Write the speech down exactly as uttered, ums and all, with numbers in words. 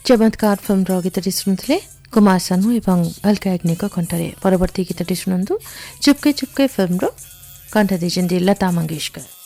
चमत्कार फिल्म गीतटी शुणुले कुमार सानू एवं अलका याग्निक कंठरे। परवर्ती गीतटी शुणु चुपके चुपके फिल्म कंठ देइछन्ति लता मंगेशकर।